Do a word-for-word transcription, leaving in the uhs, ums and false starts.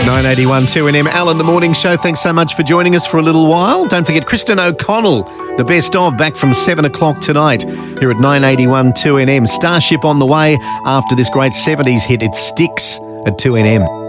nine eighty-one two N M, Alan, the morning show. Thanks so much for joining us for a little while. Don't forget Kristen O'Connell, the best of, back from seven o'clock tonight here at nine eighty-one two N M. Starship on the way after this great seventies hit. It Sticks at two N M.